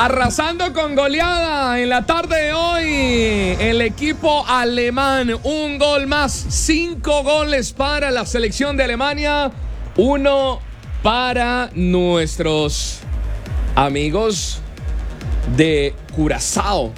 Arrasando con goleada en la tarde de hoy, el equipo alemán, un gol más, 5 goles para la selección de Alemania, 1 para nuestros amigos de Curazao,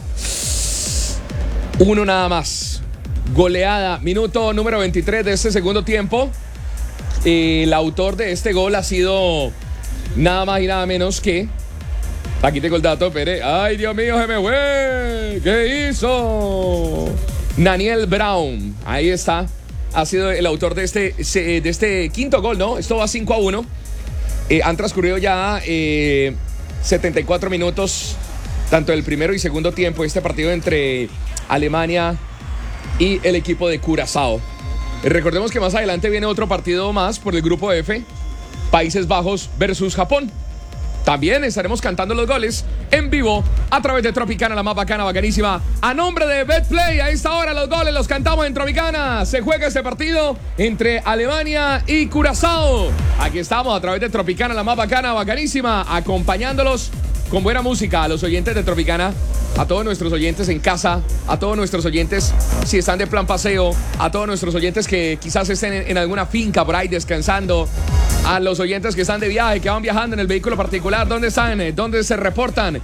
1 nada más. Goleada, minuto número 23 de este segundo tiempo. El autor de este gol ha sido nada más y nada menos que... Aquí tengo el dato, Pere. ¡Ay, Dios mío, se me fue! ¿Qué hizo? Daniel Brown. Ahí está. Ha sido el autor de este quinto gol, ¿no? Esto va 5-1. Han transcurrido ya 74 minutos, tanto el primero y segundo tiempo, este partido entre Alemania y el equipo de Curazao. Recordemos que más adelante viene otro partido más por el grupo F, Países Bajos versus Japón. También estaremos cantando los goles en vivo a través de Tropicana, la más bacana, bacanísima. A nombre de Betplay, a esta hora los goles los cantamos en Tropicana. Se juega este partido entre Alemania y Curazao. Aquí estamos a través de Tropicana, la más bacana, bacanísima, acompañándolos con buena música a los oyentes de Tropicana, a todos nuestros oyentes en casa, a todos nuestros oyentes si están de plan paseo, a todos nuestros oyentes que quizás estén en alguna finca por ahí descansando, a los oyentes que están de viaje, que van viajando en el vehículo particular. ¿Dónde están? ¿Dónde se reportan?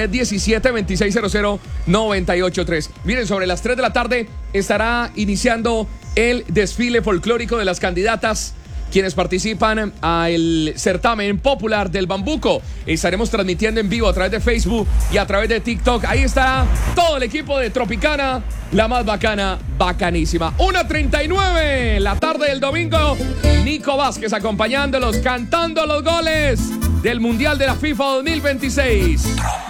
317-2600-983. Miren, sobre las 3 de la tarde estará iniciando el desfile folclórico de las candidatas quienes participan al certamen popular del Bambuco. Estaremos transmitiendo en vivo a través de Facebook y a través de TikTok. Ahí está todo el equipo de Tropicana, la más bacana, bacanísima. 1:39, la tarde del domingo. Nico Vázquez acompañándolos, cantando los goles del Mundial de la FIFA 2026.